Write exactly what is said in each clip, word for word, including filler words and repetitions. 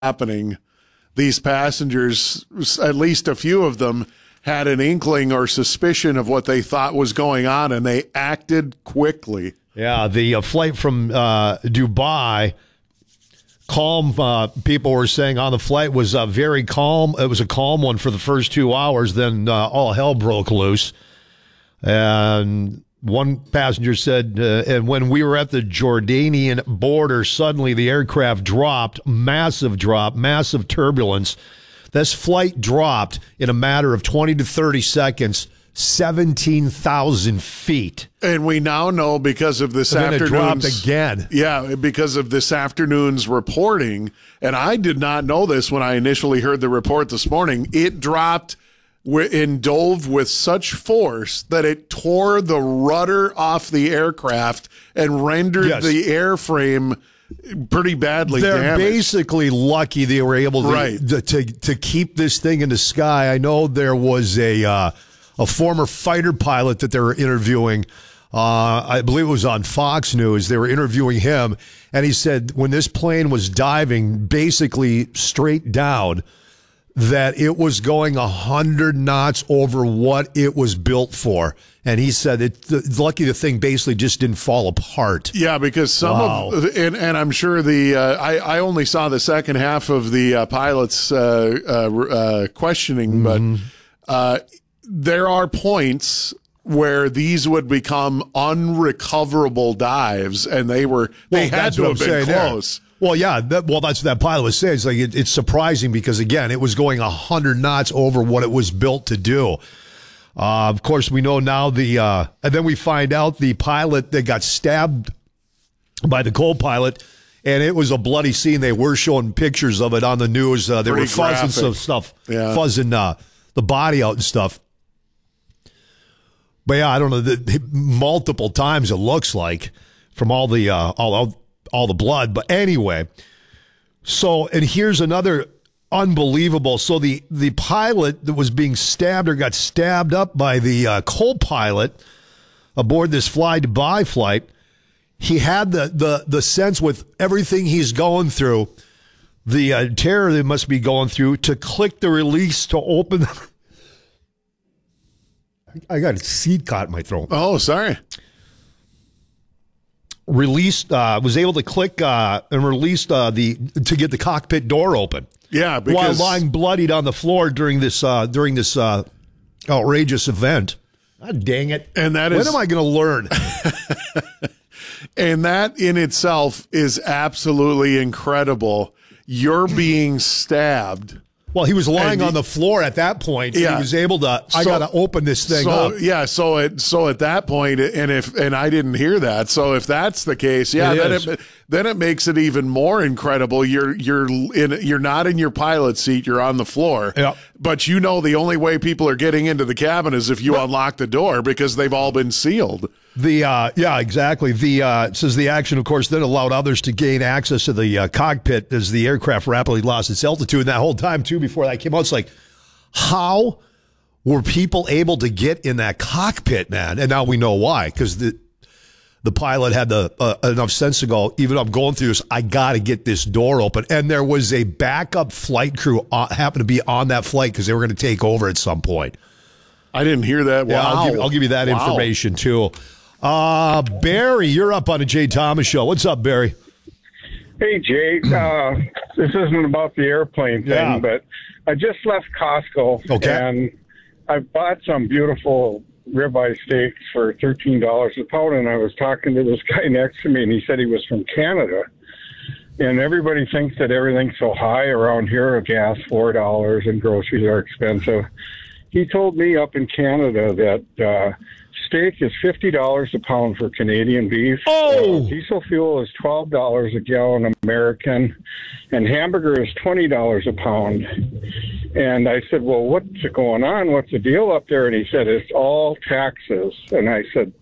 happening, these passengers, at least a few of them, had an inkling or suspicion of what they thought was going on, and they acted quickly. Yeah, the uh, flight from uh, Dubai, calm, uh, people were saying on the flight was uh, very calm. It was a calm one for the first two hours. Then uh, all hell broke loose. And one passenger said, uh, and when we were at the Jordanian border, suddenly the aircraft dropped, massive drop, massive turbulence. This flight dropped in a matter of twenty to thirty seconds, seventeen thousand feet. And we now know because of this and then afternoon's... it dropped again. Yeah, because of this afternoon's reporting, and I did not know this when I initially heard the report this morning, it dropped and dove with such force that it tore the rudder off the aircraft and rendered yes. the airframe pretty badly They're damaged. basically lucky they were able to, right. to, to to keep this thing in the sky. I know there was a uh, a former fighter pilot that they were interviewing. Uh, I believe it was on Fox News. They were interviewing him, and he said when this plane was diving basically straight down, that it was going one hundred knots over what it was built for. And he said it, it's lucky the thing basically just didn't fall apart. Yeah, because some wow. of, and, and I'm sure the, uh, I, I only saw the second half of the uh, pilot's uh, uh, uh, questioning, mm-hmm. but uh, there are points where these would become unrecoverable dives, and they were, they well, had to have been close. There. Well, yeah, that, well, that's what that pilot was saying. It's like it, it's surprising because, again, it was going one hundred knots over what it was built to do. Uh, of course, we know now the, uh, and then we find out the pilot that got stabbed by the co-pilot, and it was a bloody scene. They were showing pictures of it on the news. Uh, they Pretty were fuzzing graphic. some stuff, yeah. fuzzing uh, the body out and stuff. But yeah, I don't know. The, multiple times it looks like from all the uh, all, all all the blood. But anyway, so and here's another unbelievable. So the the pilot that was being stabbed or got stabbed up by the uh, co-pilot aboard this Fly Dubai flight, he had the the the sense with everything he's going through, the uh, terror they must be going through, to click the release to open. I got a seed caught in my throat. Oh, sorry. Released, uh, was able to click uh, and released uh, the to get the cockpit door open. Yeah, because while lying bloodied on the floor during this uh, during this uh, outrageous event. God dang it! And that when is am I going to learn? And that in itself is absolutely incredible. You're being stabbed. Well, he was lying And on the floor at that point. Yeah. He was able to, I So- got to open this thing so, up. Yeah, so at so at that point, and if and I didn't hear that, so if that's the case, yeah, It then is. it then it makes it even more incredible. You're you're in you're not in your pilot seat, you're on the floor. Yep. But you know the only way people are getting into the cabin is if you unlock the door because they've all been sealed. The uh, yeah, exactly. The uh, it says the action, of course, then allowed others to gain access to the uh, cockpit as the aircraft rapidly lost its altitude. And that whole time, too, before that came out, it's like, how were people able to get in that cockpit, man? And now we know why, because the the pilot had the uh, enough sense to go, even though I'm going through this, I got to get this door open. And there was a backup flight crew uh, happened to be on that flight because they were going to take over at some point. I didn't hear that. Wow. Yeah, I'll give, I'll give you that Wow. information, too. Uh, Barry, you're up on the Jay Thomas Show. What's up, Barry? Hey, Jay. Uh, this isn't about the airplane thing, Yeah. but I just left Costco, Okay. and I bought some beautiful ribeye steaks for thirteen dollars a pound, and I was talking to this guy next to me, and he said he was from Canada. And everybody thinks that everything's so high around here, gas four dollars and groceries are expensive. He told me up in Canada that uh, steak is fifty dollars a pound for Canadian beef. Oh! Uh, diesel fuel is twelve dollars a gallon American, and hamburger is twenty dollars a pound. And I said, well, what's going on? What's the deal up there? And he said, it's all taxes. And I said,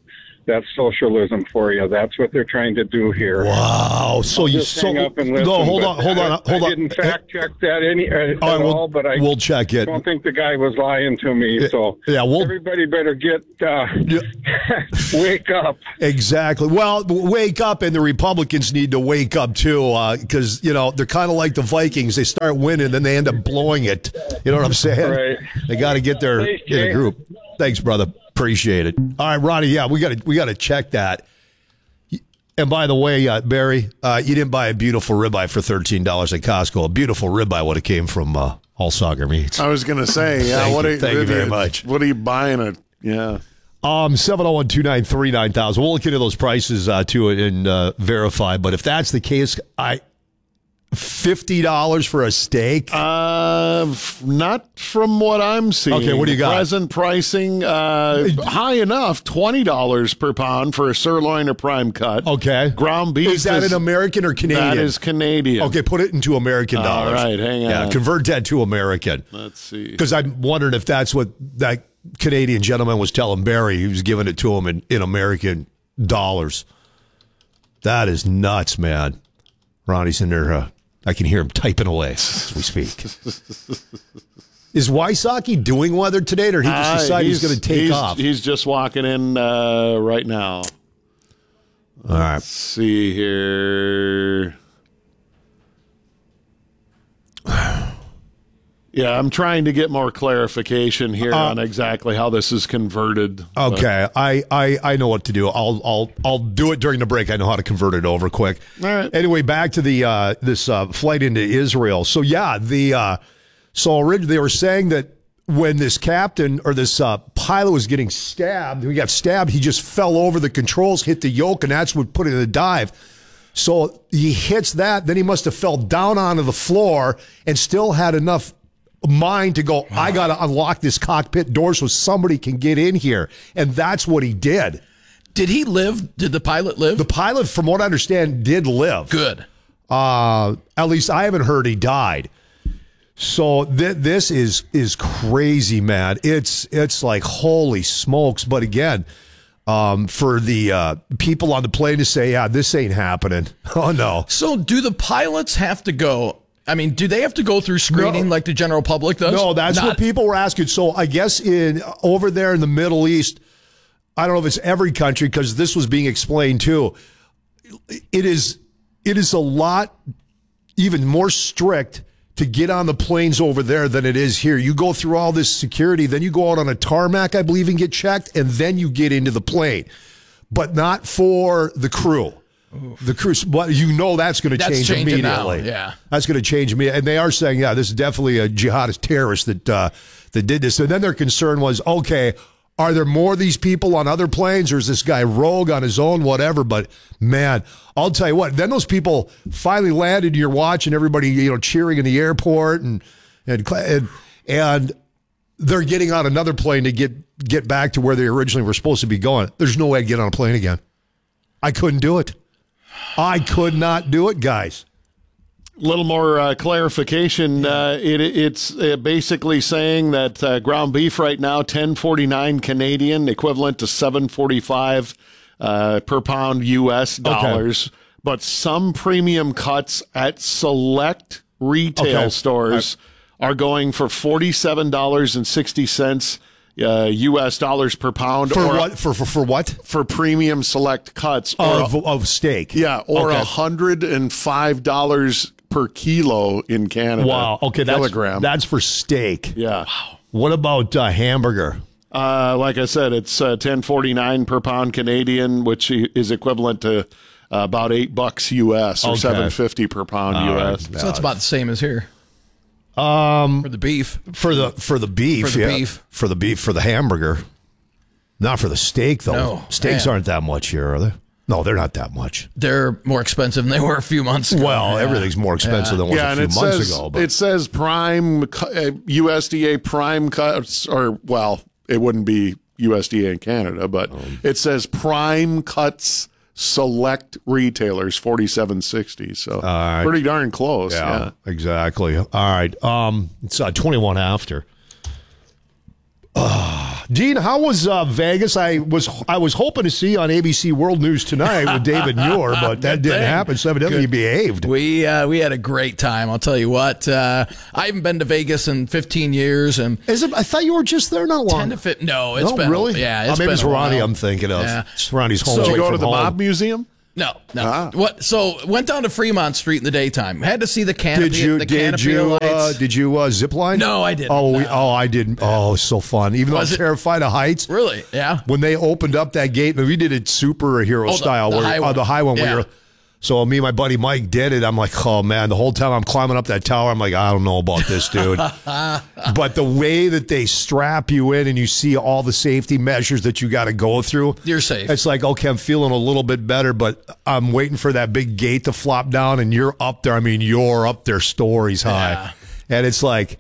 That's socialism for you. That's what they're trying to do here. Wow. So you Just so hang up and listen, no, hold but on, hold on, I, hold I on. didn't fact check that any uh, at All right, we'll, all, but I we'll check it. don't think the guy was lying to me. So yeah, we'll, everybody better get uh, yeah. wake up. Exactly. Well, wake up, and the Republicans need to wake up too, because uh, you know they're kind of like the Vikings. They start winning, then they end up blowing it. You know what I'm saying? Right. They got to get their Thanks, in a Jay. group. Thanks, brother. Appreciate it. All right, Ronnie. Yeah, we got to we got to check that. And by the way, uh, Barry, uh, you didn't buy a beautiful ribeye for thirteen dollars at Costco. A beautiful ribeye would have came from uh, All Soccer Meats. I was going to say, yeah. Thank what you. are, Thank you what are very much. What are you buying? A yeah. Um, seven oh one, two nine three, nine thousand. We'll look into those prices uh, too and uh, verify. But if that's the case, I fifty dollars for a steak. Uh, f- not from what I'm seeing. Okay, what do you got? Present pricing, uh, high enough, twenty dollars per pound for a sirloin or prime cut. Okay. Ground beef. Is that an American or Canadian? That is Canadian. Okay, put it into American All dollars. right, hang on. Yeah, convert that to American. Let's see. Because I'm wondering if that's what that Canadian gentleman was telling Barry. He was giving it to him in, in American dollars. That is nuts, man. Ronnie's in there. Uh, I can hear him typing away as we speak. Is Wysocki doing weather today, or he just Uh, decided he's, he's going to take he's, off? He's just walking in uh, right now. All right. Let's see here. Yeah, I'm trying to get more clarification here Uh, on exactly how this is converted. Okay, I, I I know what to do. I'll I'll I'll do it during the break. I know how to convert it over quick. All right. Anyway, back to the uh, this uh, flight into Israel. So yeah, the uh, so originally they were saying that when this captain or this uh, pilot was getting stabbed, he got stabbed. He just fell over the controls, hit the yoke, and that's what put it in the dive. So he hits that, then he must have fell down onto the floor and still had enough mind to go, I got to unlock this cockpit door so somebody can get in here. And that's what he did. Did he live? Did the pilot live? The pilot, from what I understand, did live. Good. Uh, at least I haven't heard he died. So th- this is is crazy, man. It's it's like, holy smokes. But again, um, for the uh, people on the plane to say, yeah, this ain't happening. Oh, no. So do the pilots have to go? I mean, do they have to go through screening No. like the general public does? No, that's Not- what people were asking. So I guess in over there in the Middle East, I don't know if it's every country because this was being explained too. It is it is a lot even more strict to get on the planes over there than it is here. You go through all this security, then you go out on a tarmac, I believe, and get checked, and then you get into the plane. But not for the crew. The crew, but you know that's going to That's change changing now, immediately. yeah. That's going to change me. And they are saying, yeah, this is definitely a jihadist terrorist that uh, that did this. And then their concern was, okay, are there more of these people on other planes, or is this guy rogue on his own, whatever? But man, I'll tell you what. Then those people finally landed. You're watching everybody, you know, cheering in the airport, and and and and they're getting on another plane to get get back to where they originally were supposed to be going. There's no way to get on a plane again. I couldn't do it. I could not do it, guys. A little more uh, clarification. Uh, it, it's uh, basically saying that uh, ground beef right now, ten forty-nine Canadian, equivalent to seven forty-five uh, per pound U S dollars. Okay. But some premium cuts at select retail Okay. stores are going for forty-seven dollars and sixty cents uh, U S dollars per pound. For or what? For, for for what? For premium select cuts. Or Of, of steak. Yeah, or a Okay. hundred and five dollars per kilo in Canada. Wow. Okay, that's kilogram. that's for steak. Yeah. Wow. What about uh, hamburger? Uh, like I said, it's uh, ten forty nine per pound Canadian, which is equivalent to uh, about eight bucks U S or Okay. seven fifty per pound All U right. S. So that's about the same as here Um, for the beef. for the for the beef, For the yeah. beef. for the beef, for the hamburger. Not for the steak, though. No, Steaks man. aren't that much here, are they? No, they're not that much. They're more expensive than they were a few months ago. Well, Yeah. everything's more expensive than it was Yeah, a and few it months says ago. But it says prime cu- uh, U S D A prime cuts, or well, it wouldn't be U S D A in Canada, but it says prime cuts select retailers forty seven sixty. So right. pretty darn close. yeah, Yeah. exactly. All right. Um, it's uh, twenty-one after. Uh, Dean, how was uh, Vegas? I was I was hoping to see you on A B C World News Tonight with David Muir, but that didn't thing. happen. So evidently you behaved. We uh, we had a great time. I'll tell you what. Uh, I haven't been to Vegas in fifteen years, and Is it? I thought you were just there not long. ten to fifteen. No, it's No, been really? Yeah, Oh, it's maybe been it's a Ronnie while. I'm thinking of. Yeah. It's Ronnie's home. Did away you go from to the home. mob museum? No, no. Ah. What? So went down to Fremont Street in the daytime. Had to see the canopy. Did you? the Did canopy you? of Uh, lights. did you uh, zip line? No, I didn't. Oh, we, No. oh, I didn't. Oh, so fun. Even though Was I'm it- terrified of heights. Really? Yeah. When they opened up that gate, and we did it superhero Oh, the- style, the where high uh, one. the high one. Yeah. Where you're, so me and my buddy Mike did it. I'm like, oh man, the whole time I'm climbing up that tower, I'm like, I don't know about this, dude. But the way that they strap you in and you see all the safety measures that you got to go through, You're safe. It's like, okay, I'm feeling a little bit better, but I'm waiting for that big gate to flop down, and you're up there. I mean, you're up there stories high, Yeah. and it's like,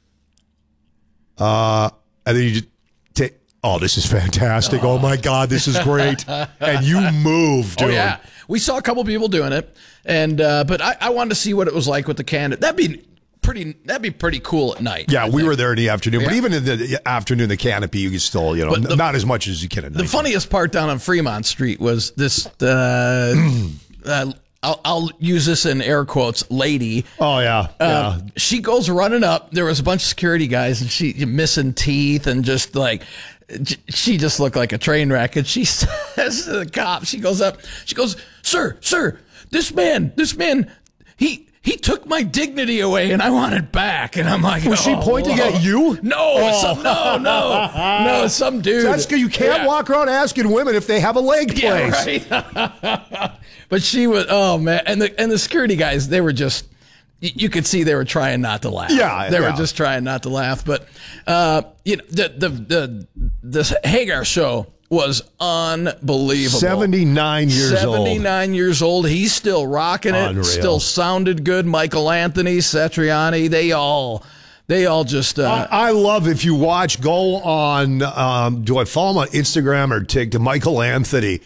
uh, and then you just take. Oh, this is fantastic. Oh, my God, this is great. And you move, dude. Oh yeah, we saw a couple people doing it, and uh, but I, I wanted to see what it was like with the can. That'd be pretty. That'd be pretty cool at night. Yeah, I we think. were there in the afternoon, but Yeah. even in the afternoon, the canopy, you could still, you know, But the- not as much as you can at night. The funniest part down on Fremont Street was this. Uh, uh, I'll, I'll use this in air quotes, lady. Oh, yeah. yeah. Um, she goes running up. There was a bunch of security guys, and she missing teeth, and just like j- she just looked like a train wreck. And she says to the cop, she goes up, she goes, "Sir, sir, this man, this man, he." He took my dignity away, and I want it back. And I'm like, Was she "Oh, pointing whoa." at you? No, Oh. some, no, no, no, some dude. That's because you can't Yeah. walk around asking women if they have a leg place. Yeah, right. But she was, oh man, and the and the security guys, they were just, you, you could see they were trying not to laugh. Yeah, they yeah. were just trying not to laugh. But uh, you know, the the the this Hagar show was unbelievable. seventy-nine years old. seventy-nine years old. He's still rocking it. Unreal. Still sounded good. Michael Anthony, Satriani, they all, they all just. Uh, I love if you watch, go on, um, do I follow him on Instagram or TikTok, Michael Anthony.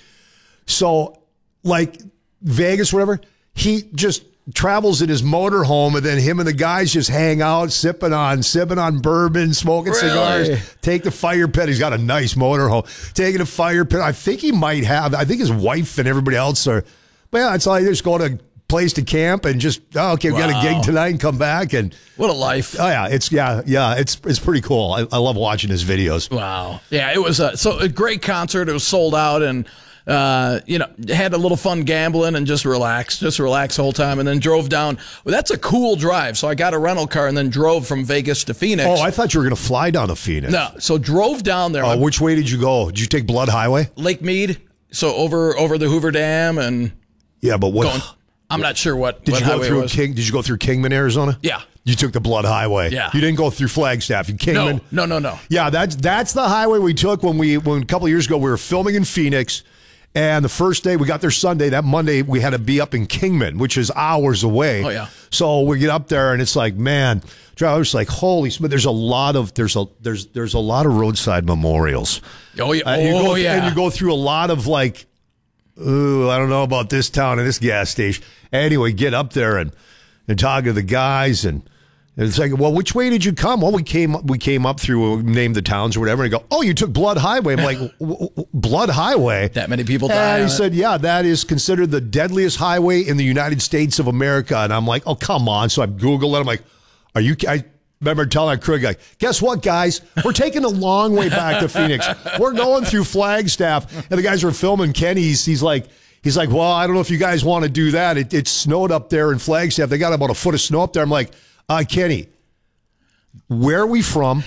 So, like Vegas, whatever, he just travels in his motorhome, and then him and the guys just hang out, sipping on, sipping on bourbon, smoking Really? cigars, take the fire pit. He's got a nice motorhome. Taking a fire pit. I think he might have, I think his wife and everybody else are, well, it's like they just go to a place to camp and just, oh, okay, we got a Wow. gig tonight and come back. And what a life. oh yeah, it's yeah, yeah, it's it's pretty cool. I, I love watching his videos. Wow. Yeah, it was a, so a great concert. It was sold out, and uh, you know, had a little fun gambling and just relax, just relax the whole time, and then drove down. Well, that's a cool drive. So I got a rental car and then drove from Vegas to Phoenix. Oh, I thought you were going to fly down to Phoenix. no, so drove down there. Oh, which way did you go? Did you take Blood Highway? Lake Mead. So over over the Hoover Dam and Yeah, but what? going. I'm not sure what. did what you go highway it through was. King? Did you go through Kingman, Arizona? Yeah. You took the Blood Highway. Yeah. You didn't go through Flagstaff. You Kingman. No, no, no, no. Yeah, that's that's the highway we took when we when a couple of years ago we were filming in Phoenix, and the first day we got there Sunday. That Monday we had to be up in Kingman, which is hours away. Oh, yeah. So we get up there and it's like, man, I was like, holy smith! There's a lot of there's a there's there's a lot of roadside memorials. Oh yeah. And you oh go, yeah. And you go through a lot of like, ooh, I don't know about this town and this gas station. Anyway, get up there and and talk to the guys and. And it's like, well, which way did you come? Well, we came we came up through, named the towns or whatever. And I go, oh, you took Blood Highway. I'm like, w- w- Blood Highway? That many people died And on he it? said, yeah, that is considered the deadliest highway in the United States of America. And I'm like, oh, come on. So I Googled it. I'm like, are you, I remember telling that crew guy, guess what, guys? We're taking a long way back to Phoenix. We're going through Flagstaff. And the guys were filming Kenny's. He's like, He's like, well, I don't know if you guys want to do that. It, it snowed up there in Flagstaff. They got about a foot of snow up there. I'm like, uh, Kenny, where are we from?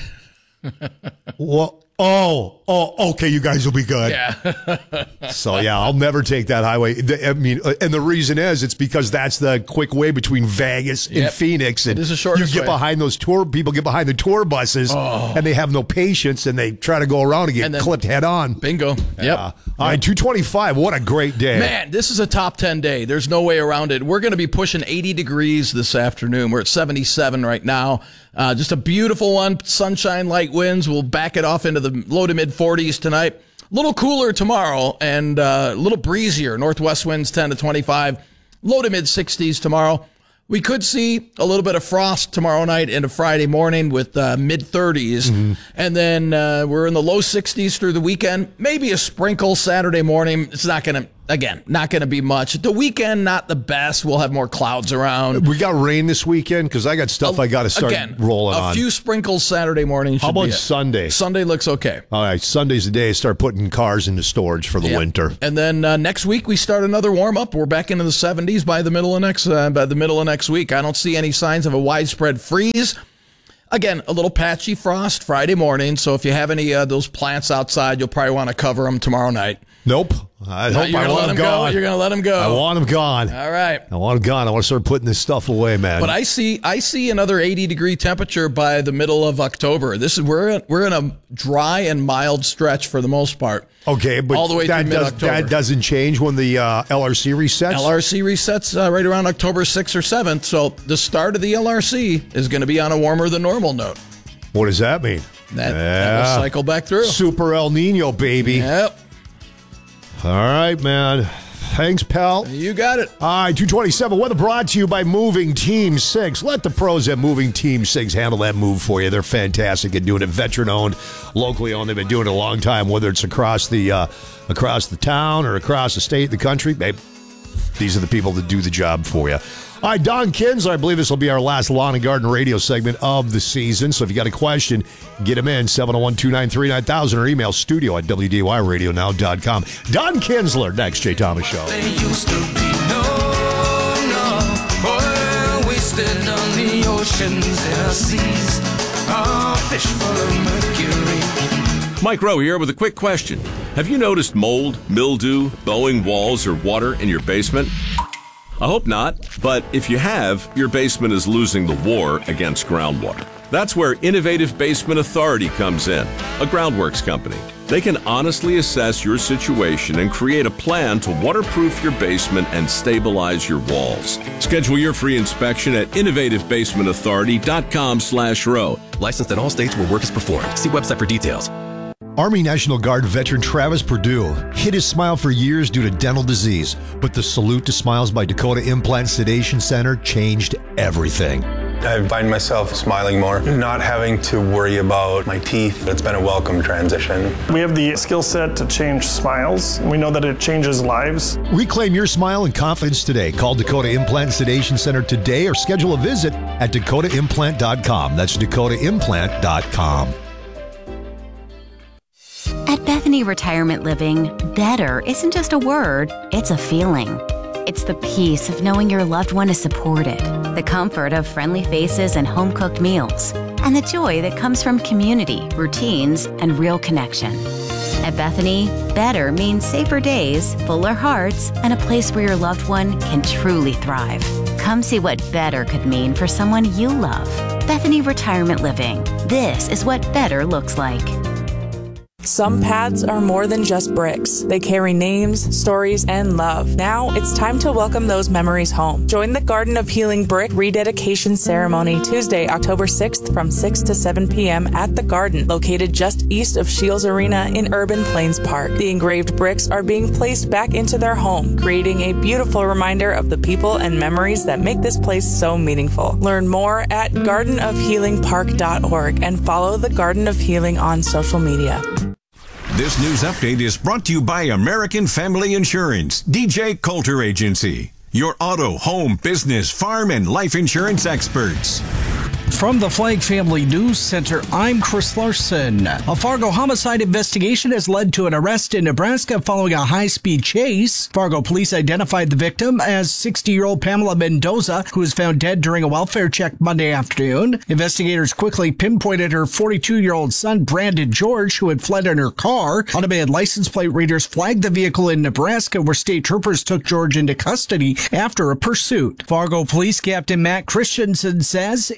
Well, oh, oh, okay, you guys will be good. Yeah. So, yeah, I'll never take that highway. The- I mean, uh, and the reason is it's because that's the quick way between Vegas and Yep. Phoenix. And It is the you shortest get way. behind those tour, people get behind the tour buses, and they have no patience, and they try to go around and get And then- clipped head on. Bingo. Yep. Uh, all right, two twenty-five. What a great day. Man, this is a top ten day. There's no way around it. We're going to be pushing eighty degrees this afternoon. We're at seventy-seven right now. Uh, just a beautiful one. Sunshine, light winds. We'll back it off into the low to mid forties tonight. A little cooler tomorrow and uh, a little breezier. Northwest winds ten to twenty-five. Low to mid sixties tomorrow. We could see a little bit of frost tomorrow night into Friday morning with uh, mid thirties. Mm-hmm. And then uh, we're in the low sixties through the weekend. Maybe a sprinkle Saturday morning. It's not going to, again, not going to be much. The weekend, not the best. We'll have more clouds around. We got rain this weekend because I got stuff uh, I got to start again, rolling a on. A few sprinkles Saturday morning. How about Sunday? Sunday looks okay. All right, Sunday's the day I start putting cars into storage for the yep. winter. And then uh, next week we start another warm up. We're back into the seventies by the middle of next uh, by the middle of next week. I don't see any signs of a widespread freeze. Again, a little patchy frost Friday morning. So if you have any of uh, those plants outside, you'll probably want to cover them tomorrow night. Nope. I no, hope you're I gonna want let them them gone. Go? You're going to let them go. I want them gone. All right. I want them gone. I want to start putting this stuff away, man. But I see I see another eighty degree temperature by the middle of October. This is we're we're in a dry and mild stretch for the most part. Okay, but all the way that, through does, mid-October. that doesn't change when the uh, L R C resets? L R C resets uh, right around October sixth or seventh. So the start of the L R C is going to be on a warmer than normal note. What does that mean? That, yeah. that will cycle back through. Super El Nino, baby. Yep. All right, man. Thanks, pal. You got it. All right, two twenty-seven. Weather brought to you by Moving Team six. Let the pros at Moving Team six handle that move for you. They're fantastic at doing it. Veteran-owned, locally owned. They've been doing it a long time, whether it's across the uh, across the town or across the state, the country. Babe, these are the people that do the job for you. All right, Don Kinsler, I believe this will be our last Lawn and Garden radio segment of the season. So if you got a question, get him in, seven oh one, two nine three, nine thousand, or email studio at w d y radio now dot com. Don Kinsler, next Jay Thomas Show. There used to be no, no oil wasted on the oceans and the seas. Oh, fish full of mercury. Mike Rowe here with a quick question. Have you noticed mold, mildew, bowing walls, or water in your basement? I hope not, but if you have, your basement is losing the war against groundwater. That's where Innovative Basement Authority comes in, a groundworks company. They can honestly assess your situation and create a plan to waterproof your basement and stabilize your walls. Schedule your free inspection at innovative basement authority dot com slash row. Licensed in all states where work is performed. See website for details. Army National Guard veteran Travis Perdue hid his smile for years due to dental disease, but the Salute to Smiles by Dakota Implant Sedation Center changed everything. I find myself smiling more, not having to worry about my teeth. It's been a welcome transition. We have the skill set to change smiles. We know that it changes lives. Reclaim your smile and confidence today. Call Dakota Implant Sedation Center today or schedule a visit at dakota implant dot com. That's dakota implant dot com. At Bethany Retirement Living, better isn't just a word, it's a feeling. It's the peace of knowing your loved one is supported, the comfort of friendly faces and home-cooked meals, and the joy that comes from community, routines, and real connection. At Bethany, better means safer days, fuller hearts, and a place where your loved one can truly thrive. Come see what better could mean for someone you love. Bethany Retirement Living. This is what better looks like. Some paths are more than just bricks. They carry names, stories, and love. Now it's time to welcome those memories home. Join the Garden of Healing Brick rededication ceremony Tuesday, October sixth from six to seven p.m. at the Garden, located just east of Shields Arena in Urban Plains Park. The engraved bricks are being placed back into their home, creating a beautiful reminder of the people and memories that make this place so meaningful. Learn more at garden of healing park dot org and follow the Garden of Healing on social media. This news update is brought to you by American Family Insurance, D J Coulter Agency, your auto, home, business, farm, and life insurance experts. From the Flag Family News Center, I'm Chris Larson. A Fargo homicide investigation has led to an arrest in Nebraska following a high-speed chase. Fargo police identified the victim as sixty-year-old Pamela Mendoza, who was found dead during a welfare check Monday afternoon. Investigators quickly pinpointed her forty-two-year-old son, Brandon George, who had fled in her car. Automated license plate readers flagged the vehicle in Nebraska, where state troopers took George into custody after a pursuit. Fargo Police Captain Matt Christensen says interagency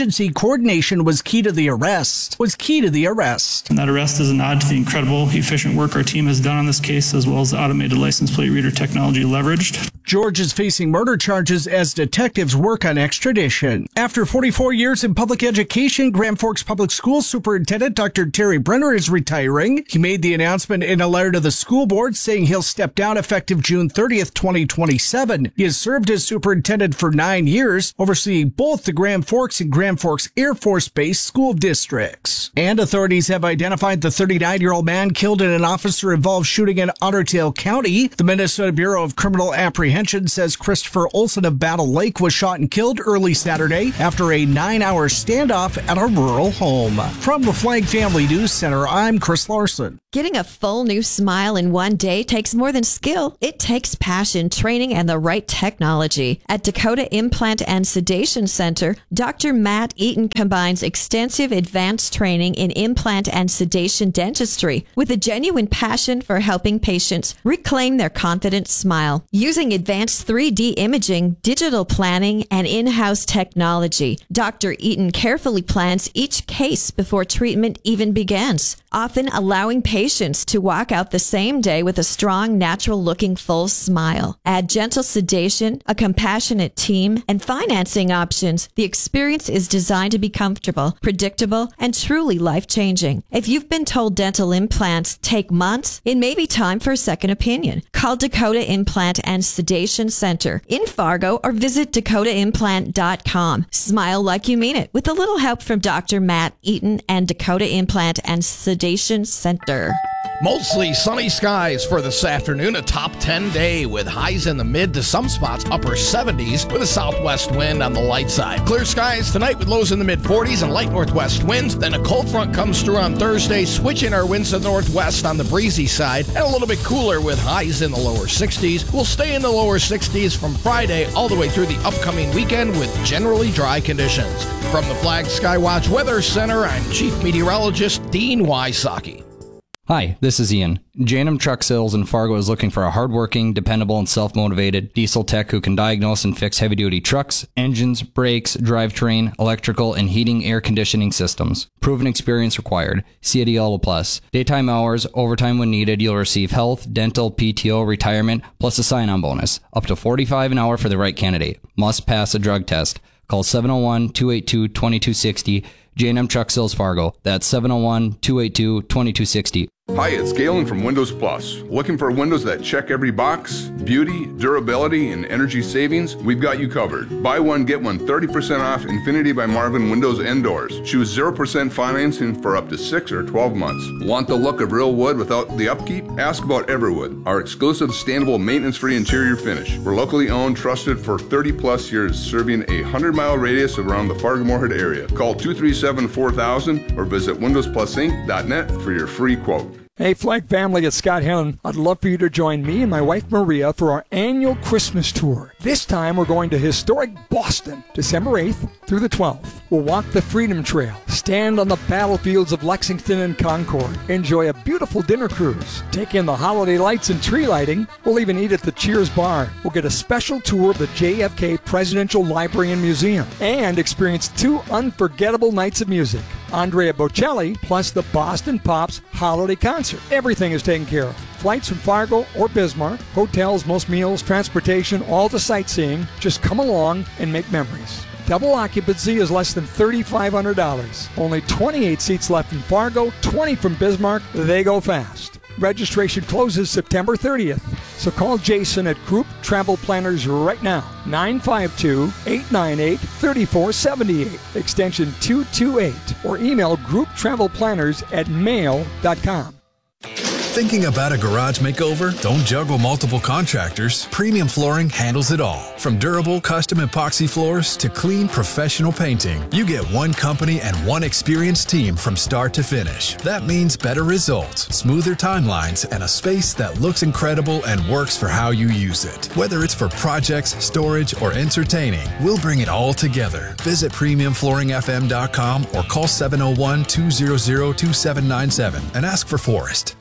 agency coordination was key to the arrest. Was key to the arrest. And that arrest is a nod to the incredible, efficient work our team has done on this case, as well as the automated license plate reader technology leveraged. George is facing murder charges as detectives work on extradition. After forty-four years in public education, Grand Forks Public Schools Superintendent Doctor Terry Brenner is retiring. He made the announcement in a letter to the school board saying he'll step down effective June thirtieth, twenty twenty-seven. He has served as superintendent for nine years, overseeing both the Grand Forks and Grand Forks Air Force Base school districts. And authorities have identified the thirty-nine-year-old man killed in an officer-involved shooting in Otter Tail County. The Minnesota Bureau of Criminal Apprehension says Christopher Olson of Battle Lake was shot and killed early Saturday after a nine-hour standoff at a rural home. From the Flag Family News Center, I'm Chris Larson. Getting a full new smile in one day takes more than skill. It takes passion, training, and the right technology. At Dakota Implant and Sedation Center, Doctor Matt Eaton combines extensive advanced training in implant and sedation dentistry with a genuine passion for helping patients reclaim their confident smile. Using advanced three D imaging, digital planning, and in-house technology, Doctor Eaton carefully plans each case before treatment even begins, often allowing patients Patients to walk out the same day with a strong, natural-looking full smile. Add gentle sedation, a compassionate team, and financing options. The experience is designed to be comfortable, predictable, and truly life-changing. If you've been told dental implants take months, it may be time for a second opinion. Call Dakota Implant and Sedation Center in Fargo or visit dakota implant dot com. Smile like you mean it with a little help from Doctor Matt Eaton and Dakota Implant and Sedation Center. Mostly sunny skies for this afternoon. A top ten day with highs in the mid to some spots upper seventies with a southwest wind on the light side. Clear skies tonight with lows in the mid forties and light northwest winds. Then a cold front comes through on Thursday, switching our winds to the northwest on the breezy side and a little bit cooler with highs in the lower sixties. We'll stay in the lower sixties from Friday all the way through the upcoming weekend with generally dry conditions. From the Flag Skywatch Weather Center, I'm Chief Meteorologist Dean Wysocki. Hi, this is Ian. J and M Truck Sales in Fargo is looking for a hardworking, dependable, and self-motivated diesel tech who can diagnose and fix heavy-duty trucks, engines, brakes, drivetrain, electrical, and heating air conditioning systems. Proven experience required. See a Yellow Plus. Daytime hours, overtime when needed. You'll receive health, dental, P T O, retirement, plus a sign-on bonus. Up to forty-five dollars an hour for the right candidate. Must pass a drug test. Call seven oh one, two eight two, two two six oh. J and M Truck Sales Fargo. That's seven oh one, two eight two, two two six oh. Hi, it's Galen from Windows Plus. Looking for windows that check every box? Beauty, durability, and energy savings? We've got you covered. Buy one, get one thirty percent off Infinity by Marvin windows and doors. Choose zero percent financing for up to six or twelve months. Want the look of real wood without the upkeep? Ask about Everwood, our exclusive sustainable maintenance-free interior finish. We're locally owned, trusted for thirty plus years, serving a one hundred mile radius around the Fargo-Moorhead area. Call two three seven, four thousand or visit windows plus inc dot net for your free quote. Hey, Flag family, it's Scott Helen. I'd love for you to join me and my wife Maria for our annual Christmas tour. This time we're going to historic Boston, December eighth through the twelfth. We'll walk the Freedom Trail, stand on the battlefields of Lexington and Concord, enjoy a beautiful dinner cruise, take in the holiday lights and tree lighting. We'll even eat at the Cheers Bar. We'll get a special tour of the J F K Presidential Library and Museum and experience two unforgettable nights of music. Andrea Bocelli plus the Boston Pops Holiday Concert. Everything is taken care of. Flights from Fargo or Bismarck, hotels, most meals, transportation, all the sightseeing. Just come along and make memories. Double occupancy is less than three thousand five hundred dollars. Only twenty-eight seats left in Fargo, twenty from Bismarck. They go fast. Registration closes September thirtieth. So call Jason at Group Travel Planners right now. nine five two, eight nine eight, three four seven eight, extension two two eight, or email grouptravelplanners at mail dot com. Thinking about a garage makeover? Don't juggle multiple contractors. Premium Flooring handles it all. From durable custom epoxy floors to clean professional painting, you get one company and one experienced team from start to finish. That means better results, smoother timelines, and a space that looks incredible and works for how you use it. Whether it's for projects, storage, or entertaining, we'll bring it all together. Visit premium flooring f m dot com or call seven oh one, two hundred, two seven nine seven and ask for Forrest.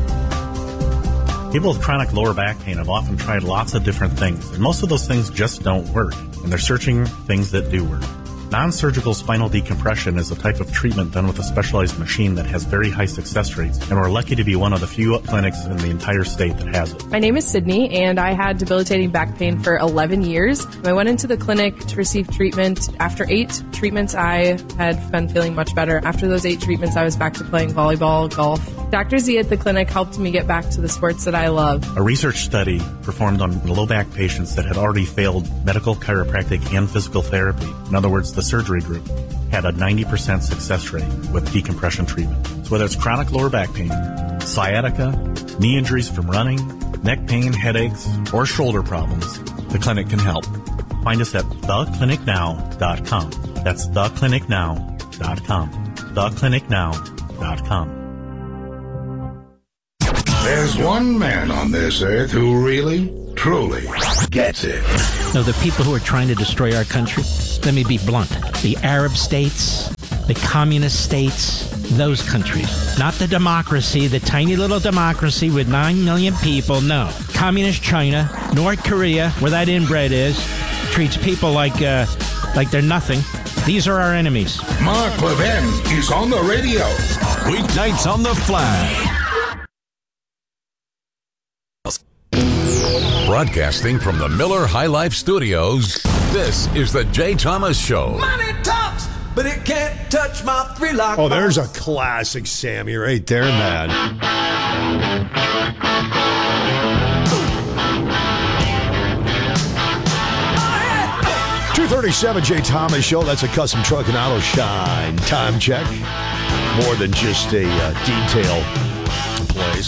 People with chronic lower back pain have often tried lots of different things, and most of those things just don't work, and they're searching things that do work. Non-surgical spinal decompression is a type of treatment done with a specialized machine that has very high success rates, and we're lucky to be one of the few clinics in the entire state that has it. My name is Sydney, and I had debilitating back pain for eleven years. I went into the clinic to receive treatment. After eight treatments, I had been feeling much better. After those eight treatments, I was back to playing volleyball, golf. Doctor Z at the clinic helped me get back to the sports that I love. A research study performed on low back patients that had already failed medical, chiropractic, and physical therapy, in other words, the surgery group, had a ninety percent success rate with decompression treatment. So whether it's chronic lower back pain, sciatica, knee injuries from running, neck pain, headaches, or shoulder problems, the clinic can help. Find us at the clinic now dot com. That's the clinic now dot com. the clinic now dot com. There's one man on this earth who really, truly gets it. No, the people who are trying to destroy our country, let me be blunt. The Arab states, the communist states, those countries. Not the democracy, the tiny little democracy with nine million people, no. Communist China, North Korea, where that inbred is, treats people like, uh, like they're nothing. These are our enemies. Mark Levin is on the radio. Weeknights on the Flag. Broadcasting from the Miller High Life Studios, this is the Jay Thomas Show. Money talks, but it can't touch my three lock. Oh, there's a classic Sammy right there, man. two thirty-seven Jay Thomas Show. That's a custom truck and auto shine time check. More than just a uh, detail place.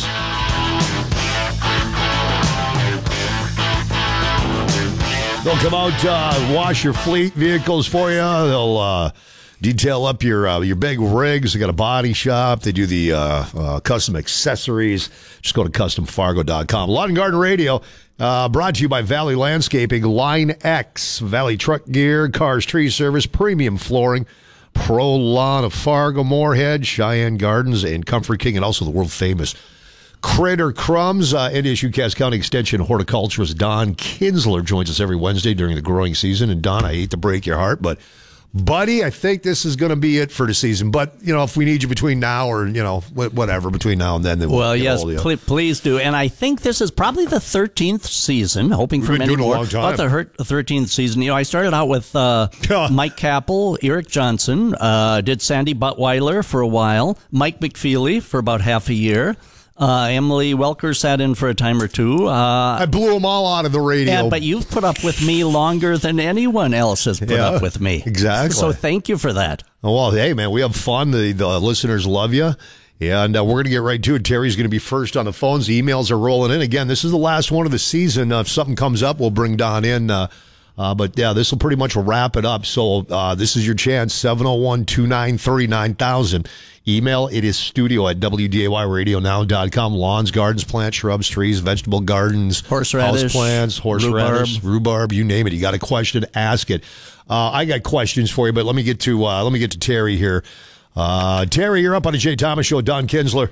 They'll come out, uh, wash your fleet vehicles for you. They'll uh, detail up your uh, your big rigs. They got a body shop. They do the uh, uh, custom accessories. Just go to custom fargo dot com. Lawn and Garden Radio, uh, brought to you by Valley Landscaping, Line X, Valley Truck Gear, Cars Tree Service, Premium Flooring, Pro Lawn of Fargo, Moorhead, Cheyenne Gardens, and Comfort King, and also the world famous Critter Crumbs. uh, N D S U Cass County Extension horticulturist Don Kinsler joins us every Wednesday during the growing season. And Don, I hate to break your heart, but buddy, I think this is going to be it for the season. But, you know, if we need you between now or, you know, whatever, between now and then, then we'll Well, yes, hold you. pl- please do. And I think this is probably the thirteenth season, hoping We've for been many doing it a more. long time. About the her- thirteenth season. You know, I started out with uh, Mike Capel, Eric Johnson, uh, did Sandy Buttweiler for a while, Mike McFeely for about half a year. Uh, Emily Welker sat in for a time or two. Uh, I blew them all out of the radio. Yeah, but you've put up with me longer than anyone else has put Yeah, up with me. exactly. So thank you for that. Oh, well, hey, man, we have fun. The, the listeners love you. And uh, we're going to get right to it. Terry's going to be first on the phones. The emails are rolling in. Again, this is the last one of the season. Uh, if something comes up, we'll bring Don in. Uh, uh, but, yeah, this will pretty much wrap it up. So uh, this is your chance, seven oh one, two nine three, nine thousand. Email, it is studio at w d a y radio now dot com. Lawns, gardens, plants, shrubs, trees, vegetable gardens, Horseradish, house plants, horseradish, rhubarb. rhubarb, you name it. You got a question, ask it. Uh, I got questions for you, but let me get to uh, let me get to Terry here. Uh, Terry, you're up on the Jay Thomas Show. Don Kinsler.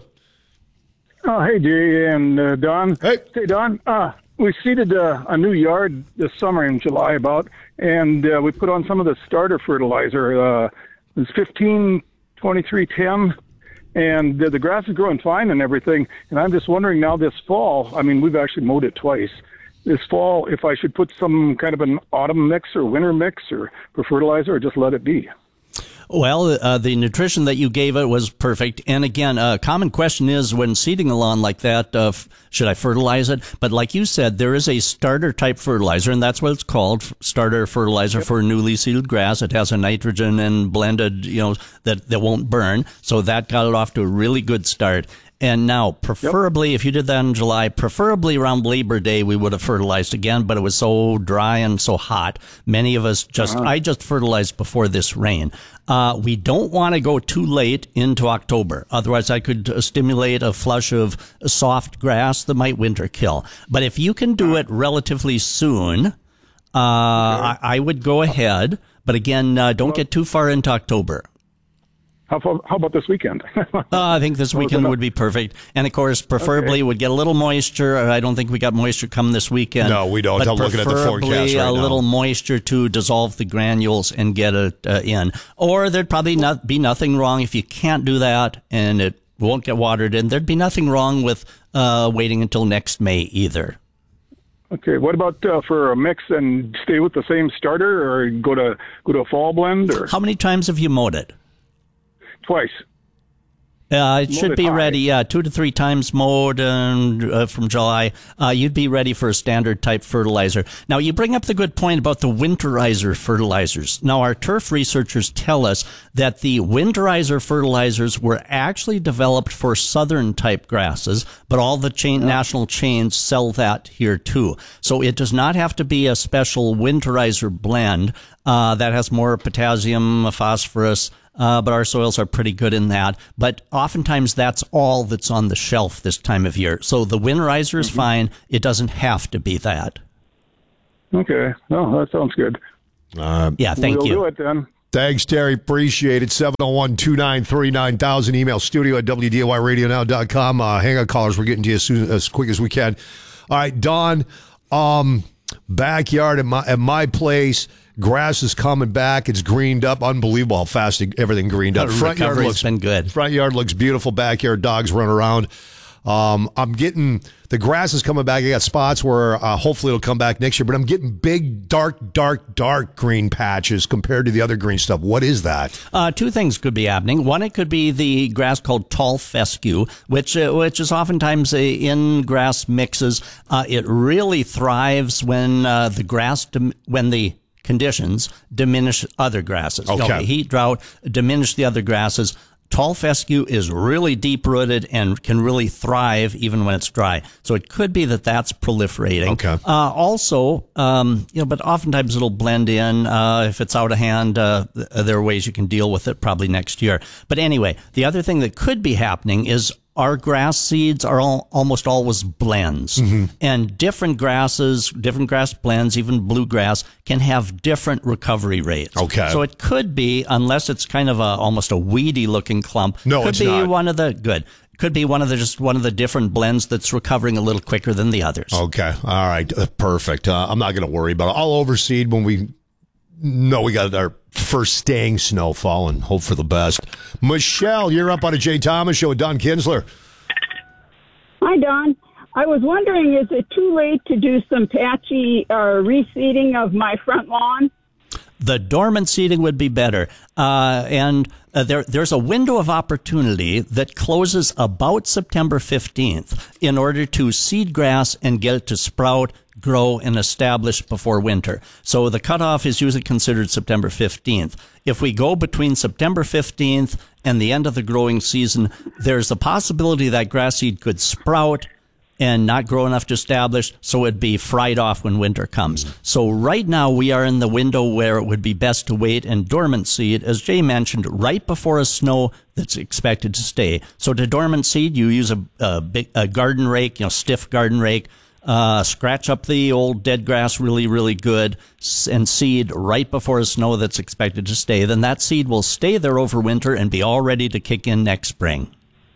Oh, hey, Jay and uh, Don. Hey. Hey, Don. Uh, we seeded uh, a new yard this summer in July about, and uh, we put on some of the starter fertilizer. Uh, it was fifteen twenty-three ten, and uh, the grass is growing fine and everything. And I'm just wondering now this fall, I mean, we've actually mowed it twice. This fall, if I should put some kind of an autumn mix or winter mix or for fertilizer or just let it be. Well, uh, the nutrition that you gave it was perfect. And again, a common question is when seeding a lawn like that, uh, f- should I fertilize it? But like you said, there is a starter type fertilizer, and that's what it's called, starter fertilizer yep. for newly seeded grass. It has a nitrogen and blended, you know, that, that won't burn. So that got it off to a really good start. And now, preferably, yep. if you did that in July, preferably around Labor Day, we would have fertilized again, but it was so dry and so hot. Many of us just, uh-huh. I just fertilized before this rain. Uh, we don't want to go too late into October. Otherwise, I could uh, stimulate a flush of soft grass that might winter kill. But if you can do it relatively soon, uh, okay. I, I would go ahead. But again, uh, don't get too far into October. How, how about this weekend? uh, I think this weekend would be perfect. And, of course, preferably okay. would get a little moisture. I don't think we got moisture coming this weekend. No, we don't. But I'm looking at the forecast right a now. little moisture to dissolve the granules and get it uh, in. Or there'd probably not be nothing wrong if you can't do that and it won't get watered in. There'd be nothing wrong with uh, waiting until next May either. Okay, what about uh, for a mix and stay with the same starter or go to go to a fall blend? Or how many times have you mowed it? Twice. Uh, it Mowed should it be high. ready, yeah, two to three times mowed and, uh, from July. Uh, you'd be ready for a standard type fertilizer. Now, you bring up the good point about the winterizer fertilizers. Now, our turf researchers tell us that the winterizer fertilizers were actually developed for southern type grasses, but all the chain, yeah. national chains sell that here too. So it does not have to be a special winterizer blend uh, that has more potassium, phosphorus. Uh, but our soils are pretty good in that. But oftentimes that's all that's on the shelf this time of year. So the winterizer is mm-hmm. fine. It doesn't have to be that. Okay. Oh, that sounds good. Uh, yeah, thank we'll you. We'll do it then. Thanks, Terry. Appreciate it. seven oh one, two nine three, nine thousand. Email studio at W D A Y radio now dot com. Uh, hang on, callers. We're getting to you as, soon, as quick as we can. All right, Don, um, backyard at my, at my place. Grass is coming back. It's greened up. Unbelievable how fast it, everything greened up. The Front yard recovery's looks been good. Front yard looks beautiful. Backyard dogs run around. Um, I'm getting the grass is coming back. I got spots where uh, hopefully it'll come back next year. But I'm getting big, dark, dark, dark green patches compared to the other green stuff. What is that? Uh, two things could be happening. One, it could be the grass called tall fescue, which uh, which is oftentimes uh, in grass mixes. Uh, it really thrives when uh, the grass dim- when the conditions diminish other grasses. Okay. You know, the heat, drought diminish the other grasses. Tall fescue is really deep-rooted and can really thrive even when it's dry. So it could be that that's proliferating. Okay. Uh, also, um, you know, but oftentimes it'll blend in. Uh, if it's out of hand, uh, there are ways you can deal with it probably next year. But anyway, the other thing that could be happening is our grass seeds are all, almost always blends. Mm-hmm. And different grasses, different grass blends, even bluegrass, can have different recovery rates. Okay. So it could be, unless it's kind of a almost a weedy looking clump, no, could it's be not. one of the good. Could be one of the just one of the different blends that's recovering a little quicker than the others. Okay. All right. Uh, perfect. Uh, I'm not going to worry about it. I'll overseed when we know we got our first staying snowfall and hope for the best. Michelle, you're up on a Jay Thomas show with Don Kinsler. Hi, Don. I was wondering, is it too late to do some patchy uh, reseeding of my front lawn? The dormant seeding would be better. Uh, and uh, there, there's a window of opportunity that closes about September fifteenth in order to seed grass and get it to sprout, grow, and establish before winter. So the cutoff is usually considered September fifteenth. If we go between September fifteenth and the end of the growing season, there's a possibility that grass seed could sprout and not grow enough to establish, so it'd be fried off when winter comes. So right now we are in the window where it would be best to wait and dormant seed, as Jay mentioned, right before a snow that's expected to stay. So to dormant seed, you use a, a, big, a garden rake, you know, stiff garden rake, uh, scratch up the old dead grass really, really good, and seed right before a snow that's expected to stay. Then that seed will stay there over winter and be all ready to kick in next spring.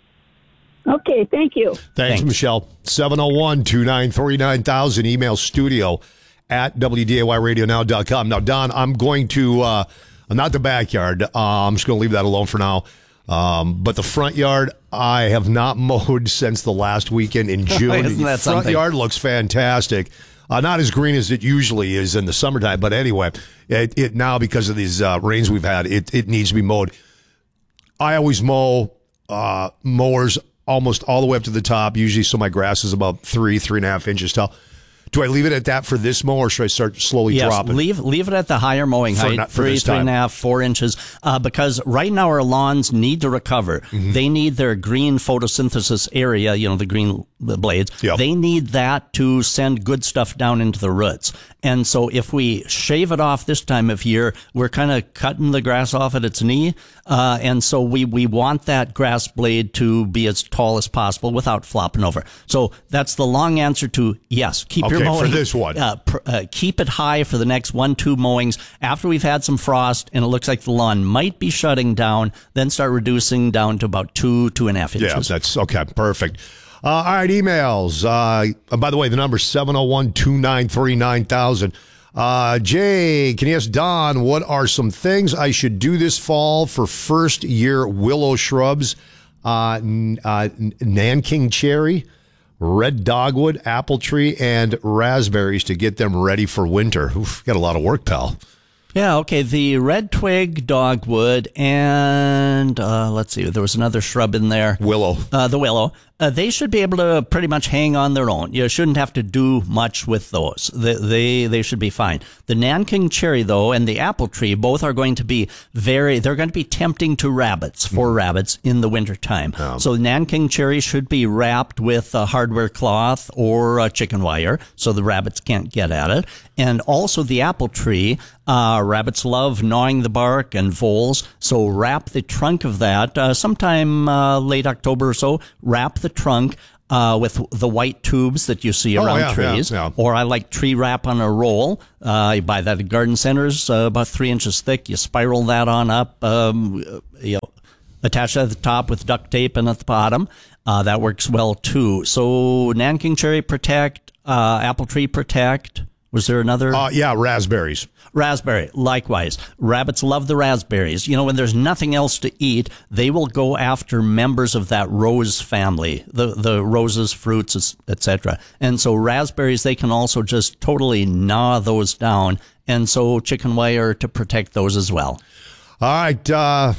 Okay, thank you. Thanks, Thanks. Michelle. seven oh one, two nine three, nine thousand. Email studio at W D A Y radio now dot com. Now, Don, I'm going to, uh, not the backyard. Uh, I'm just going to leave that alone for now. Um, but the front yard, I have not mowed since the last weekend in June. Isn't that front something? yard looks fantastic. Uh, not as green as it usually is in the summertime, but anyway, it, it now, because of these uh, rains we've had, it, it needs to be mowed. I always mow uh, mowers almost all the way up to the top, usually, so my grass is about three, three and a half inches tall. Do I leave it at that for this mow, or should I start slowly yes, dropping? leave leave it at the higher mowing For height, not- for three, this three time. and a half, four inches, uh, because right now our lawns need to recover. Mm-hmm. They need their green photosynthesis area, you know, the green blades. Yep. They need that to send good stuff down into the roots. And so if we shave it off this time of year, we're kind of cutting the grass off at its knee. Uh, and so we, we want that grass blade to be as tall as possible without flopping over. So that's the long answer to yes, keep okay, your mowing. for this one. Uh, pr- uh, keep it high for the next one, two mowings. After we've had some frost and it looks like the lawn might be shutting down, then start reducing down to about two, two and a half inches. Yeah, that's okay. Perfect. Uh, all right, emails. Uh, by the way, the number is seven oh one, two nine three, nine thousand. Uh, Jay, can you ask Don, what are some things I should do this fall for first year willow shrubs? Uh, n- uh, Nanking cherry, red dogwood, apple tree, and raspberries to get them ready for winter. Oof, got a lot of work, pal. Yeah, okay. The red twig dogwood and, uh, let's see, there was another shrub in there. Willow. Uh, the willow. Uh, they should be able to pretty much hang on their own. You shouldn't have to do much with those. They, they, they should be fine. The Nanking cherry, though, and the apple tree, both are going to be very, they're going to be tempting to rabbits, for mm. rabbits in the wintertime. Um. So Nanking cherry should be wrapped with a hardware cloth or a chicken wire so the rabbits can't get at it. And also the apple tree, uh, rabbits love gnawing the bark and voles. So wrap the trunk of that, uh, sometime, uh, late October or so, wrap the trunk uh with the white tubes that you see around oh, yeah, trees. Yeah, yeah. Or I like tree wrap on a roll. Uh, you buy that at garden centers, uh, about three inches thick. You spiral that on up, um, you know, attach that at the top with duct tape and at the bottom. Uh, that works well too. So Nanking cherry protect, uh, apple tree protect. Was there another? Uh, yeah, raspberries. Raspberry, likewise. Rabbits love the raspberries. You know, when there's nothing else to eat, they will go after members of that rose family, the the roses, fruits, et cetera. And so raspberries, they can also just totally gnaw those down. And so chicken wire to protect those as well. All right. Uh,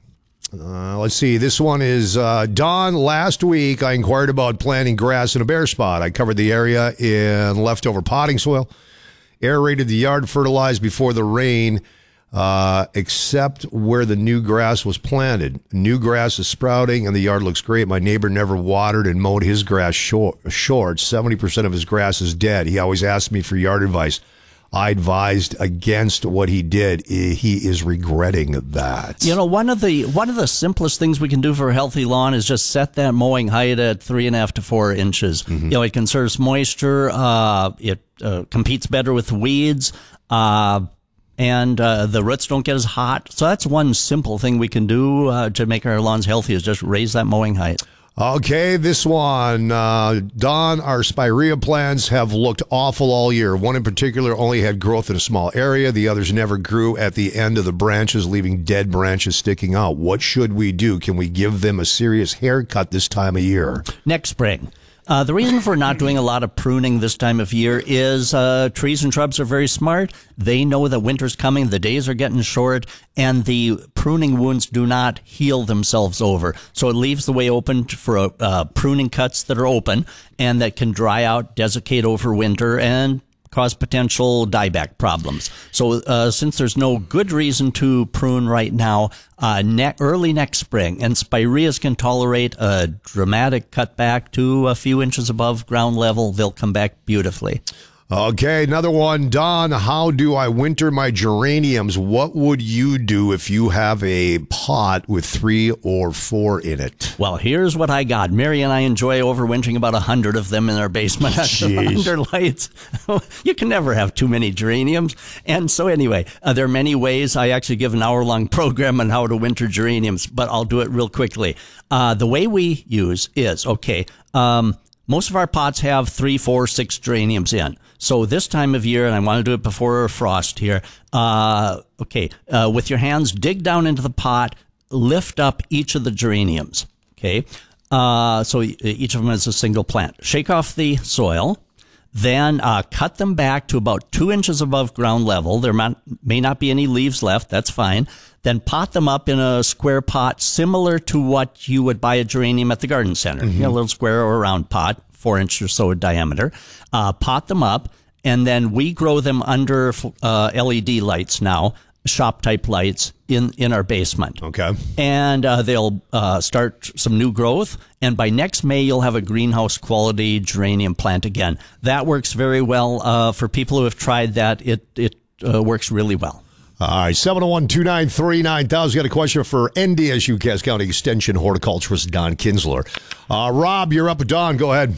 uh, let's see. This one is uh, Don. Last week, I inquired about planting grass in a bare spot. I covered the area in leftover potting soil, aerated the yard, fertilized before the rain, uh, except where the new grass was planted. New grass is sprouting, and the yard looks great. My neighbor never watered and mowed his grass short. short. seventy percent of his grass is dead. He always asked me for yard advice. I advised against what he did. He is regretting that. You know, one of the one of the simplest things we can do for a healthy lawn is just set that mowing height at three and a half to four inches. Mm-hmm. You know, it conserves moisture. Uh, it uh, competes better with weeds. Uh, and uh, the roots don't get as hot. So that's one simple thing we can do uh, to make our lawns healthy is just raise that mowing height. Okay, this one. Uh, Don, our spirea plants have looked awful all year. One in particular only had growth in a small area. The others never grew at the end of the branches, leaving dead branches sticking out. What should we do? Can we give them a serious haircut this time of year? Next spring. Uh, the reason for not doing a lot of pruning this time of year is uh, trees and shrubs are very smart. They know that winter's coming, the days are getting short, and the pruning wounds do not heal themselves over. So it leaves the way open for uh, pruning cuts that are open and that can dry out, desiccate over winter, and cause potential dieback problems. So uh, since there's no good reason to prune right now, uh, ne- early next spring, and spireas can tolerate a dramatic cutback to a few inches above ground level, they'll come back beautifully. Okay, another one. Don, how do I winter my geraniums? What would you do if you have a pot with three or four in it? Well, here's what I got. Mary and I enjoy overwintering about a hundred of them in our basement under lights. You can never have too many geraniums. And so anyway, uh, there are many ways. I actually give an hour-long program on how to winter geraniums, but I'll do it real quickly. Uh, the way we use is, okay, um, most of our pots have three, four, six geraniums in. So this time of year, and I want to do it before frost here, uh, okay, uh, with your hands, dig down into the pot, lift up each of the geraniums, okay? Uh, so each of them is a single plant. Shake off the soil, then uh, cut them back to about two inches above ground level. There might, may not be any leaves left, that's fine. Then pot them up in a square pot similar to what you would buy a geranium at the garden center, mm-hmm. you know, a little square or round pot, four inches or so in diameter. Uh, pot them up, and then we grow them under uh, L E D lights now shop type lights in, in our basement. Okay. And uh, they'll uh, start some new growth. And by next May, you'll have a greenhouse quality geranium plant again. That works very well. Uh, for people who have tried that, it, it uh, works really well. All right, seven oh one, two nine three, nine thousand. Got a question for N D S U Cass County Extension horticulturist Don Kinsler. Uh, Rob, you're up with Don. Go ahead.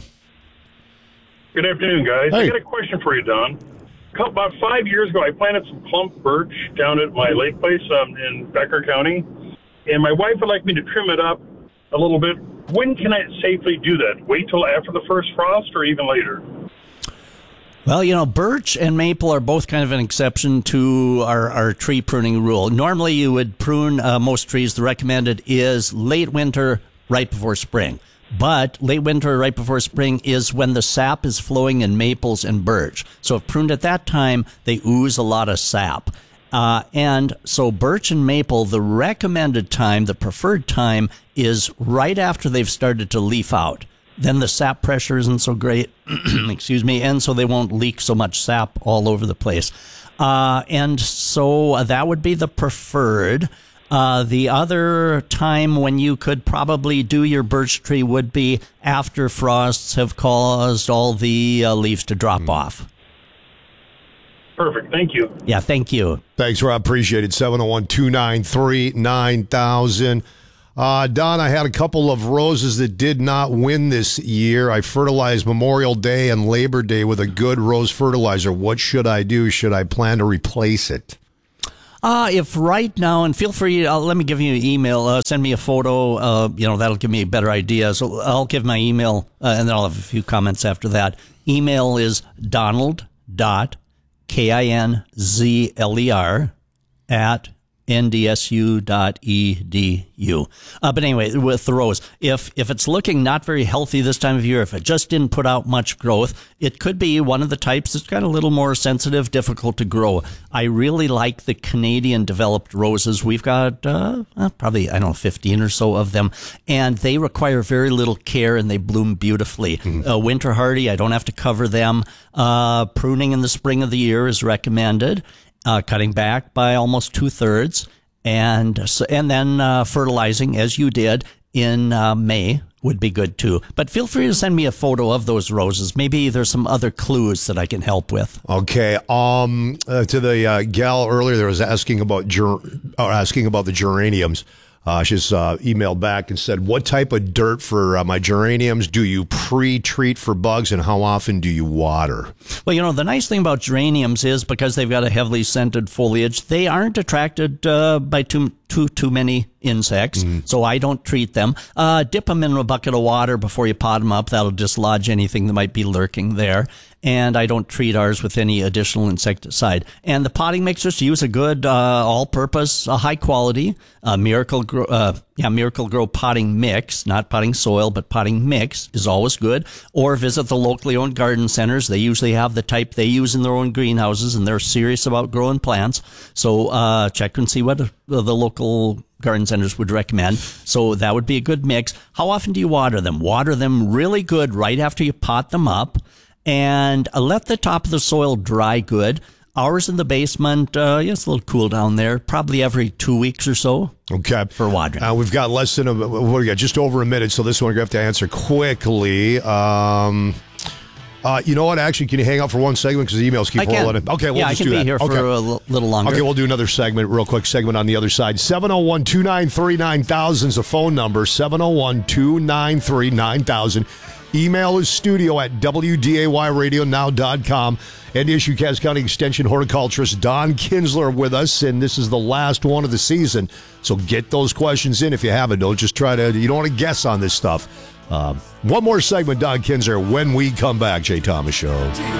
Good afternoon, guys. Hey. I got a question for you, Don. Couple, about five years ago, I planted some plump birch down at my lake place um, in Becker County, and my wife would like me to trim it up a little bit. When can I safely do that? Wait till after the first frost or even later? Well, you know, birch and maple are both kind of an exception to our, our tree pruning rule. Normally, you would prune uh, most trees. The recommended is late winter, right before spring. But late winter, right before spring is when the sap is flowing in maples and birch. So if pruned at that time, they ooze a lot of sap. Uh, and so birch and maple, the recommended time, the preferred time, is right after they've started to leaf out. Then the sap pressure isn't so great, excuse me, and so they won't leak so much sap all over the place. Uh, and so that would be the preferred. Uh, the other time when you could probably do your birch tree would be after frosts have caused all the uh, leaves to drop mm. off. Perfect. Thank you. Yeah, thank you. Thanks, Rob. Appreciate it. seven oh one, two nine three, nine thousand. Uh, Don, I had a couple of roses that did not win this year. I fertilized Memorial Day and Labor Day with a good rose fertilizer. What should I do? Should I plan to replace it? Uh, if right now, and feel free, uh, let me give you an email, uh, send me a photo, uh, you know, that'll give me a better idea. So I'll give my email, uh, and then I'll have a few comments after that. Email is donald dot K I N Z L E R at N D S U dot E D U. Uh, but anyway, with the rose, if if it's looking not very healthy this time of year, if it just didn't put out much growth, it could be one of the types that's got a little more sensitive, difficult to grow. I really like the Canadian developed roses. We've got uh, probably, I don't know, fifteen or so of them, and they require very little care, and they bloom beautifully. Mm-hmm. Uh, winter hardy, I don't have to cover them. Uh, pruning in the spring of the year is recommended. Uh, cutting back by almost two thirds, and so, and then uh, fertilizing as you did in uh, May would be good too. But feel free to send me a photo of those roses. Maybe there's some other clues that I can help with. Okay. Um. Uh, to the uh, gal earlier, there was asking about ger- or asking about the geraniums. Uh, she's uh, emailed back and said, "What type of dirt for uh, my geraniums? Do you pre-treat for bugs, and how often do you water?" Well, you know, the nice thing about geraniums is because they've got a heavily scented foliage, they aren't attracted uh, by too too too many insects. Mm. So I don't treat them. Uh, dip them in a bucket of water before you pot them up. That'll dislodge anything that might be lurking there. And I don't treat ours with any additional insecticide. And the potting mixers, use a good, uh, all-purpose, uh, high-quality, uh, Miracle Grow, uh, yeah, Miracle Grow potting mix, not potting soil, but potting mix is always good. Or visit the locally owned garden centers. They usually have the type they use in their own greenhouses, and they're serious about growing plants. So, uh, check and see what the, the local garden centers would recommend. So that would be a good mix. How often do you water them? Water them really good right after you pot them up. And uh, let the top of the soil dry good. Ours in the basement, uh, yeah, it's a little cool down there, probably every two weeks or so. Okay. For watering. Uh, we've got less than, a, what do we got, just over a minute, so this one we're going to have to answer quickly. Um, uh, you know what, actually, can you hang out for one segment because the emails keep I rolling in? Okay, we'll yeah, just I can do be that. here okay. for a l- little longer. Okay, we'll do another segment, real quick segment on the other side. seven oh one, two nine three, nine thousand is the phone number, seven oh one, two nine three, nine thousand. Email is studio at W D A Y radio now dot com. And the issue Cass County Extension horticulturist Don Kinsler with us, and this is the last one of the season. So get those questions in if you haven't. Don't just try to, you don't want to guess on this stuff. Um, one more segment, Don Kinsler, when we come back. Jay Thomas Show.